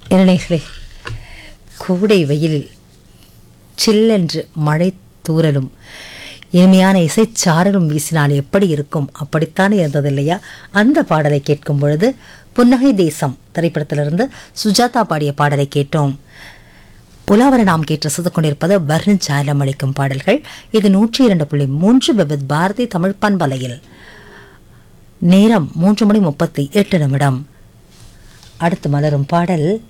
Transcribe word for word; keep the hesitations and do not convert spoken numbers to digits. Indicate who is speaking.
Speaker 1: இளைஞர்களே, கோடை வெயில் சில்லென்று மழை தூறலும் இனிமையான இசைச்சாரலும் வீசினால் எப்படி இருக்கும், அப்படித்தானே இருந்தது இல்லையா? அந்த பாடலை கேட்கும் பொழுது புன்னகை தேசம் திரைப்படத்திலிருந்து சுஜாதா பாடிய பாடலை கேட்டோம். உலாவர நாம் கேட்டு ரசித்துக் கொண்டிருப்பது வர்ணஜாலம் அளிக்கும் பாடல்கள். இது நூற்றி இரண்டு புள்ளி மூன்று விபத் பாரதி தமிழ் பண்பலையில். நேரம் மூன்று மணி முப்பத்தி எட்டு நிமிடம். அடுத்து மலரும் பாடல்